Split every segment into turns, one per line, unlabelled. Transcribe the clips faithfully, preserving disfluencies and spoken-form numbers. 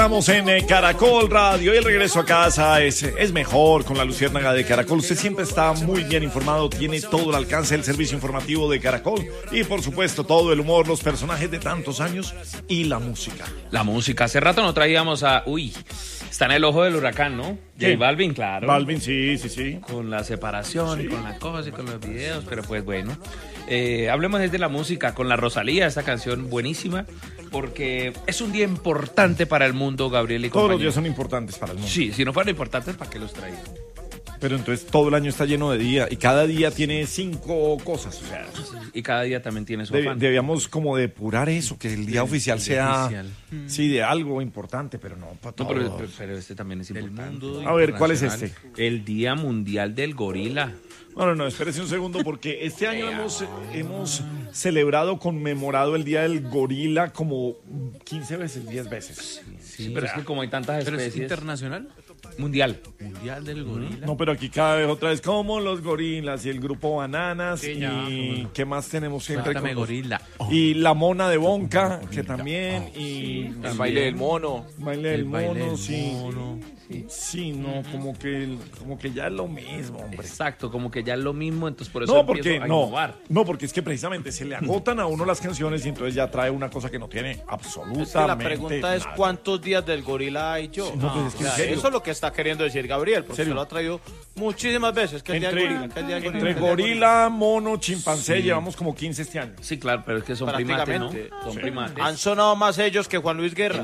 estamos en eh, Caracol Radio y el regreso a casa es, es mejor con la Luciérnaga de Caracol. Usted siempre está muy bien informado, tiene todo el alcance del servicio informativo de Caracol y por supuesto todo el humor, los personajes de tantos años y la música.
La música, hace rato no traíamos a... Uy, está en el ojo del huracán, ¿no?
¿Quién?
J Balvin, claro.
Balvin, sí, sí, sí.
Con la separación sí. y con la cosa y con los videos, pero pues bueno. Eh, hablemos desde la música, con la Rosalía, esta canción buenísima, porque es un día importante para el mundo, Gabriel y compañía.
Todos los días son importantes para el mundo.
Sí, si no fueran importantes, ¿para qué los traía?
Pero entonces todo el año está lleno de día y cada día tiene cinco cosas. O sea,
y cada día también tiene su
deb-
afán.
debíamos como depurar eso, que el día
El-
oficial
el
sea
oficial.
sí de algo importante, pero no para
No,
todos.
pero, pero- pero este también es importante.
A ver, ¿cuál es este?
El Día Mundial del Gorila.
No, no, no, espérese un segundo porque este año hemos, hemos celebrado, conmemorado el Día del Gorila como quince veces, diez veces.
Sí, pero es que como hay tantas
¿Pero es
especies...
internacional?
Mundial.
Mundial del gorila.
No, pero aquí cada vez otra vez como los gorilas y el grupo Bananas
Sí,
y
ya.
¿qué más tenemos siempre?
Cuéntame,
con los-
gorila.
Y la mona de Bonca, que también, y
El baile del mono.
baile del
El baile
mono,
del
sí.
mono.
Sí, no, como que, como que ya es lo mismo, hombre.
Exacto, como que ya es lo mismo, entonces por eso
No,
empiezo
porque
a
no,
innovar.
no, porque es que precisamente se le agotan a uno las canciones y entonces ya trae una cosa que no tiene absolutamente
Es que la pregunta es
nada.
cuántos días del gorila hay yo.
no, pues es que en
O sea,
serio.
eso es lo que está queriendo decir Gabriel, porque
¿Serio?
se lo ha traído muchísimas veces. Que el día del
Entre,
gorila, que el día del gorila,
entre
que el día del
gorila, mono, chimpancé, llevamos como quince este año.
Sí, claro, pero es que son primates, ¿no?
Prácticamente.
Son
Sí.
primates.
Han sonado más ellos que Juan Luis Guerra.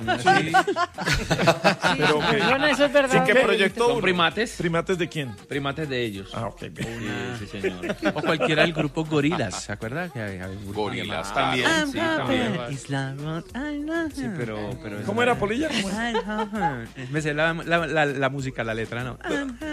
Pero que-
Bueno, eso es verdad.
¿Qué proyectó
¿Son
uno?
primates?
¿Primates de quién?
Primates de ellos.
Ah, ok, bien.
Sí, sí, señor.
O cualquiera del grupo Gorilas, ¿se acuerda? Que había un grupo
Gorilas.
llamado-
También, sí, también.
Islam, I love
Sí,
you.
pero... pero eso-
¿Cómo era, Polilla? ¿Cómo era?
I love her. Me sé la, la, la, la música, la letra, ¿no?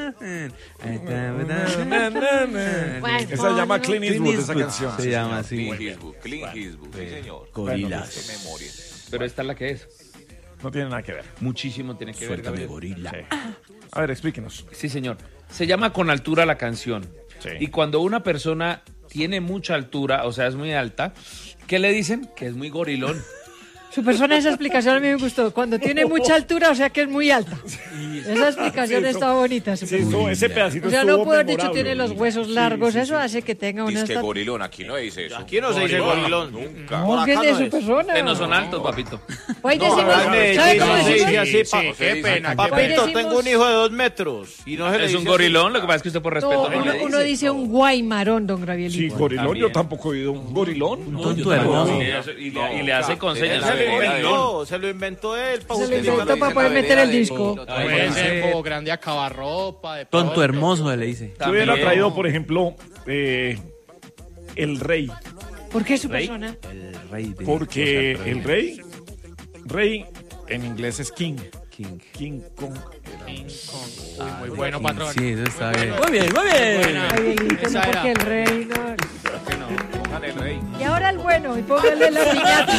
Bueno,
Esa se llama Clint Eastwood,
Clint
esa
Eastwood
canción.
se llama así.
Clint Eastwood, Clint Eastwood, sí señor.
Gorilas.
Qué memoria.
Pero esta es la que es.
No tiene nada que ver.
Muchísimo tiene que ver,
Suéltame,
Gabriel.
gorila.
Sí. A ver, explíquenos.
Sí, señor. Se llama Con Altura la canción.
Sí.
Y cuando una persona tiene mucha altura, o sea, es muy alta, ¿qué le dicen? Que es muy gorilón.
Su persona, esa explicación a mí me gustó. Cuando tiene mucha altura, o sea que es muy alta. Esa explicación
Sí, eso-
está bonita.
Sí,
súper.
eso- ese pedacito
O sea,
estuvo
no puedo haber dicho
memorable.
tiene los huesos
Sí,
largos.
sí,
eso
sí.
hace que tenga una
Dice que
estatura.
gorilón, aquí no dice eso.
Aquí no se dice gorilón.
Nunca.
Más bien
Acá
de
no
su
es.
persona.
Ustedes no son altos, papito.
Hoy
No,
decimos,
acá en Medellín
¿sabe
no
cómo
se
decimos?
dice así,
Sí,
pa-
qué pena.
Papito,
Hoy decimos-
tengo un hijo de dos metros. Y no se le
Es
dice
un
así.
gorilón, lo que pasa es que usted por respeto
No,
no
uno,
le
uno
dice.
dice un guaymarón, don
Sí,
Gabrielito.
gorilón,
También.
yo tampoco he oído un gorilón.
Un tonto
No,
hermoso.
y le- Y le, y le hace con señas.
Se lo
Gorilón.
inventó, se lo inventó él. pa'
Se lo
justificar
inventó
lo que
para
dice
poder
la
meter el
vereda de-
disco.
Puede ser como grande acabarropa. De
Tonto
pronto.
hermoso, le dice.
Yo hubiera
También.
traído, por ejemplo, eh, el rey.
¿Por qué su persona?
El rey de
Porque
cosas
el rey, rey en inglés es king.
King.
King Kong.
Uy, muy bueno, patrón.
Sí, eso está bien. Muy bien, muy bien.
Buena.
Ay, Dieguito, no,
Esa era.
porque el rey no.
Que no, pongan el rey.
Y ahora el bueno, y póngale la piñata.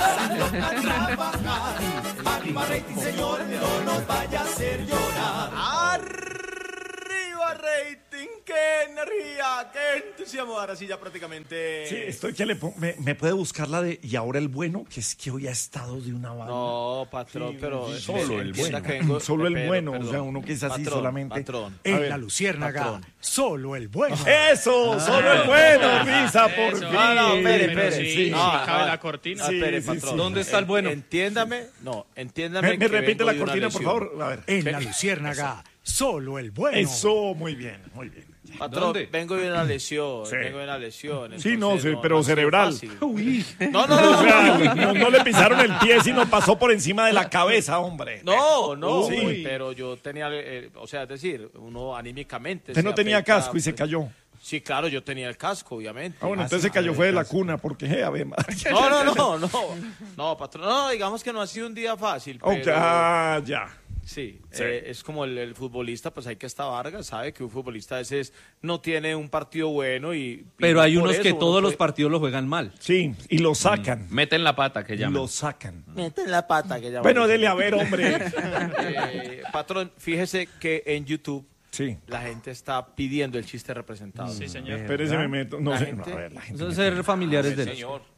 Arriba rating, qué energía, qué entusiasmo. Ahora sí ya prácticamente.
Sí, estoy que le pon- me, me puede buscar la de y ahora el bueno, que es que hoy ha estado de una banda.
No, patrón, pero
sí, solo el
entienda
bueno.
que vengo-
Solo el
pero,
bueno,
perdón.
o sea, uno que es así
Patrón,
solamente.
Patrón.
A
En
ver,
la Luciérnaga,
patrón.
solo el bueno.
Eso, solo el bueno, risa por
Eso.
fin.
No, no, espere,
Pero
espere.
sí,
No,
sí, cabe
no.
la cortina.
Ah, espere,
sí,
patrón.
sí.
¿Dónde está el bueno?
Entiéndame, no, entiéndame.
Me, me
que
repite
vengo
la
de una
cortina, por
lesión.
favor. A ver.
En la Luciérnaga, solo el bueno.
Eso, muy bien, muy bien.
Patrón,
¿Dónde?
vengo de una lesión,
Sí.
vengo de una lesión.
Sí,
entonces
no, sí, pero
ha sido
cerebral.
fácil.
Uy.
No, no,
O
no,
sea, no, no le pisaron el pie, sino pasó por encima de la cabeza, hombre.
no, no,
Sí.
pero yo tenía, eh, o sea, es decir, uno anímicamente.
Usted
se
no tenía
afecta,
casco y se
pues.
cayó.
Sí, claro, yo tenía el casco, obviamente.
Ah, bueno,
Ah,
entonces
sí,
se cayó
el
fue de la
casco.
cuna, porque, eh, a ver, madre.
No, no, no, no, no, patrón, no, digamos que no ha sido un día fácil, pero...
Ok, ah, ya.
Sí,
Sí.
eh, es como el, el futbolista, pues hay que estar Vargas, sabe que un futbolista a veces no tiene un partido bueno y...
Pero
y
hay
por
unos
eso
que
uno
todos los
puede-
partidos los juegan mal.
Sí, y lo sacan.
Meten la pata, que llaman.
Lo sacan.
Meten la pata que ya
Bueno,
va.
dele a ver, hombre.
Eh, patrón, fíjese que en YouTube
Sí.
la gente está pidiendo el chiste representado.
Sí, señor.
Espérese, me meto. No
La
sé.
gente-
No, a ver, la gente.
Eso es ser familiares de
Señor.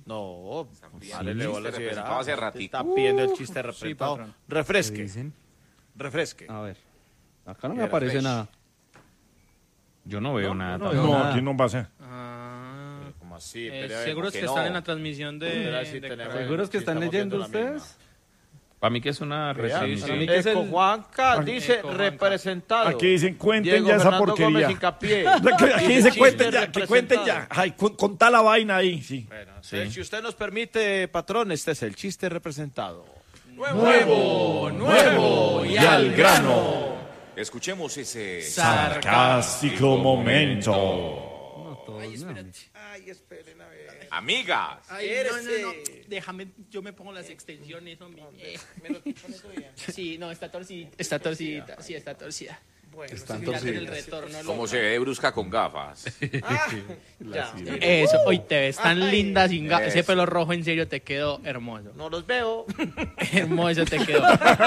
No,
pidiendo
párele
el
bola
chiste
si verá.
representado hace ratico.
Está pidiendo el chiste representado.
patrón.
Refresque,
Dicen.
refresque.
A ver. Acá no me
Era
aparece
fresh.
nada. Yo no veo nada.
no
tampoco.
veo
No,
nada.
aquí no pasa.
Ah,
¿Cómo así?
eh,
Pero,
seguros
¿cómo
que
no?
están en la transmisión de...
Espera, sí
de-
tenemos-
¿Seguros que
sí,
están
estamos
leyendo
viendo la
ustedes?
Para mí que es una
Vea,
referencia.
para mí que es
Eco
el-
Juanca dice
Eco Juanca.
representado.
Aquí dicen, cuenten
Diego
ya esa
Fernando
porquería.
Gómez Hincapié.
Aquí dice,
Chiste
cuenten ya, que cuenten
representado.
ya. Ay, con, contá la vaina ahí, sí.
Bueno, entonces, si usted nos permite, patrón, este es el chiste representado.
Nuevo, nuevo y al grano.
Escuchemos ese...
Sarcástico momento.
No, todos, no.
Ay, esperen a ver.
Amigas.
Ay, no, no, no. Déjame, yo me pongo las extensiones, hombre. Eh. Sí, no, está torcida. Está torcida, sí, está torcida.
Bueno,
Están
Mira, hacer el
torcidas.
retorno.
Como
loco.
se ve de brusca con gafas.
ya.
Eso, hoy te ves tan
Ay,
linda sin ga- Ese
eso.
pelo rojo en serio te quedó hermoso.
No los veo.
Hermoso te quedó.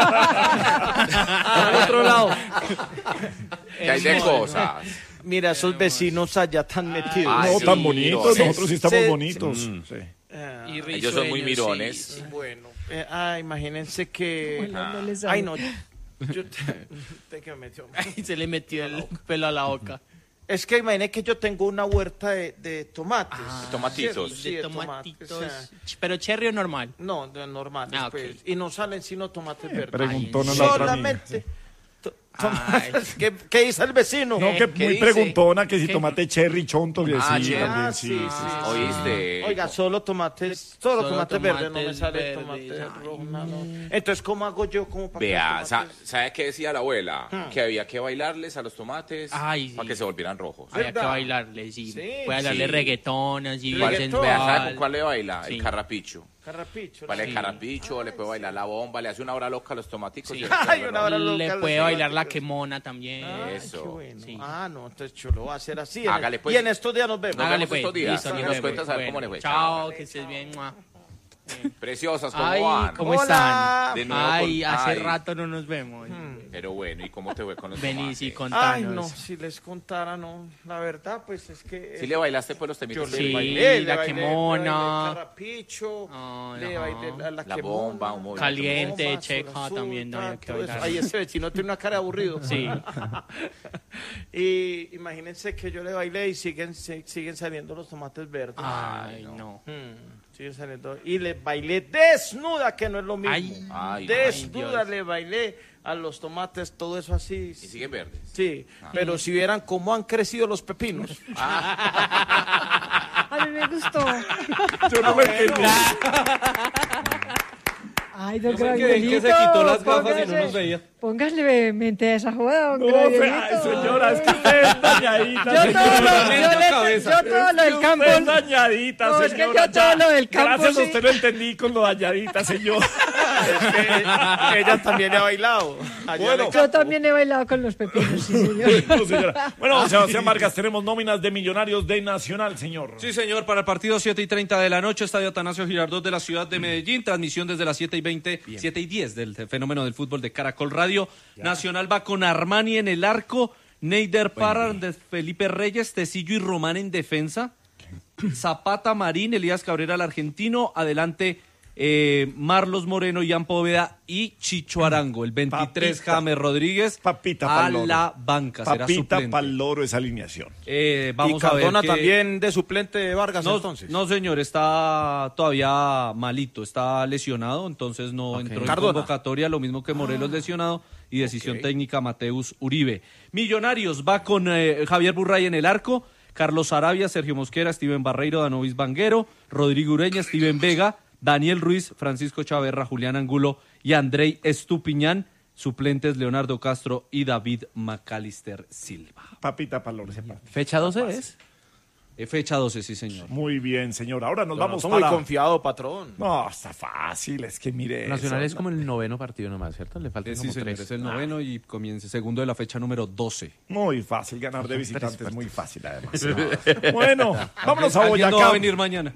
Al otro lado.
Que hay de cosas.
Mira, esos vecinos allá tan metidos.
Ay,
No,
sí,
tan bonitos,
mirones.
nosotros sí estamos
Sí.
bonitos. Sí.
Ah,
Y
Ellos son muy
risueños,
mirones.
sí, sí.
bueno, eh, ah, imagínense que...
Ojalá no les salga.
Ay, no. Yo te, te que me metió.
Ay, se le metió el pelo a la boca.
Es que imagínate que yo tengo una huerta de, de tomates.
Ah,
Tomatitos.
Sí,
de
de
tomatitos.
tomates, o sea.
Ch- Pero cherry o normal.
No, de normales,
Ah, ok.
pues. Y no salen sino tomates verdes.
Preguntó
Ay,
la otra amiga.
Solamente. to- tomates. ¿Qué, ¿Qué dice el vecino?
No, que
¿Qué
muy
dice?
preguntona que si
¿Qué?
tomate cherry chonto, que
Ah,
sí,
cherry.
también,
Ah,
sí,
sí,
sí,
sí,
sí.
¿Oíste?
Oiga, solo tomates, solo,
Solo
tomates verdes, no me
tomates
sale
verdes,
tomate
ay.
rojo, nada, no. Entonces, ¿cómo hago yo como para
Vea,
que
sa-
tomates?
¿sabe qué decía la abuela? Que había que bailarles a los tomates
Ay, sí.
para que se volvieran rojos.
Había que
¿Verdad?
bailarle, sí.
Sí,
Puede bailarle
sí.
reggaetón, así,
¿Cuál-
bien
reggaetón?
Vea, ¿sabe
sensual.
con cuál le baila?
Sí.
El carrapicho.
Carrapicho.
Vale,
¿no?
el carrapicho, le puede bailar la bomba, le hace una hora loca a los tomaticos.
Sí.
y-
Ay, una hora loca
Le
los
puede bailar la
tomates.
quemona también.
Ay,
Eso.
qué bueno.
Sí.
Ah, no, entonces yo lo voy a hacer así.
Hágale, pues.
Y en estos días nos vemos.
Nos
Hágale
vemos
pues.
estos días.
Listo,
Y
nos
nos
vemos.
cuentas a ver
Bueno,
cómo le fue.
Chao, que estés bien. mua.
Preciosas, ¿cómo
Ay,
van?
¿cómo
Hola.
están?
De nuevo
Ay,
con-
hace
ay.
rato no nos vemos.
Pero bueno, ¿y cómo te fue con los
Vení,
tomates?
sí,
Ay,
contanos.
no, si les contara, no. La verdad, pues es que...
¿Sí le bailaste por los
Yo
temitos?
le
Sí,
bailé, le
la
bailé,
quemona.
le bailé el carrapicho,
Ah,
le
ajá.
bailé la, la
La
quemona,
bomba, un movimiento.
Caliente,
bomba,
checa,
azul,
también no había
tal,
que
todo eso.
bailar.
Ay, ese vecino tiene una cara de aburrido.
Sí.
Y imagínense que yo le bailé y siguen, si- siguen saliendo los tomates verdes.
Ay, no.
Hmm, siguen saliendo. Y le bailé desnuda, que no es lo mismo.
Ay.
Ay,
desnuda
Dios.
le bailé a los tomates, todo eso así.
Y siguen verdes.
Sí, pero si vieran cómo han crecido los pepinos.
A mí me gustó.
Yo no me entendí.
Ay, don
Yo me quedé en
Gravielito.
que se quitó las gafas y no
póngase-
nos veía.
Póngale mente a esa joda, don
No,
Gravielito.
fe- ay, señora, es que usted es dañadita.
Yo todo,
señora.
lo, yo, le-
cabeza.
yo todo lo del campo.
Usted es dañadita,
No, es que
señora.
yo todo lo del campo,
Gracias a
sí.
usted lo entendí con lo dañadita, señor.
Ella también le ha bailado. Allá
Bueno.
le-
Yo también he bailado con los pepinos, sí, señor.
No, señora. Bueno, Sebastián Vargas, tenemos nóminas de Millonarios de Nacional, señor.
Sí, señor, para el partido siete y treinta de la noche, Estadio Atanasio Girardot de la ciudad de Medellín, transmisión desde las siete y veinte, siete y diez del fenómeno del fútbol de Caracol Radio. Nacional va con Armani en el arco, Neider Parra de Felipe Reyes, Tecillo y Román en defensa, Zapata, Marín, Elías Cabrera, el argentino, adelante eh, Marlos Moreno, Ian Poveda y Chicho Arango, el veintitrés
Papita.
James Rodríguez
Papita
a
pa'l loro.
la banca, será
Papita
suplente.
pa'l loro esa alineación.
Eh,
Y
vamos a
Cardona
ver qué-
también de suplente de Vargas,
no,
entonces.
no, señor, está todavía malito, está lesionado, entonces no entró en
Cardona.
convocatoria, lo mismo que Morelos lesionado y decisión técnica Mateus Uribe. Millonarios va con eh, Javier Burray en el arco, Carlos Arabia, Sergio Mosquera, Steven Barreiro, Danovis Vanguero, Rodrigo Ureña, Steven Vega, Daniel Ruiz, Francisco Chaverra, Julián Angulo y Andrei Estupiñán. Suplentes Leonardo Castro y David Macalister Silva.
Papita pa'l loro ese partido.
¿Fecha doce es? Eh, fecha doce, sí, señor.
Muy bien, señor. Ahora nos vamos
Estoy
para...
muy confiado, patrón.
No, está fácil, es que mire
Nacional
eso.
es como el noveno partido nomás, ¿cierto? Le faltan
Eh, sí,
como
señor,
tres.
es el noveno y comienza segundo de la fecha número doce.
Muy fácil, ganar de visitantes, muy fácil además. Bueno, vámonos a
Alguien no va a
Boyacá.
venir mañana.